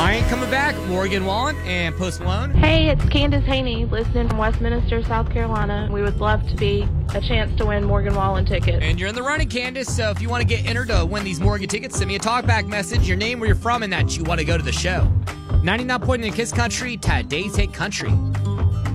I Ain't Coming Back, Morgan Wallen and Post Malone. Hey, it's Candace Haney, listening from Westminster, South Carolina. We would love to be a chance to win Morgan Wallen tickets. And you're in the running, Candace, so if you want to get entered to win these Morgan tickets, send me a talkback message, your name, where you're from, and that you want to go to the show. 99 point in Kiss Country, today's hit country.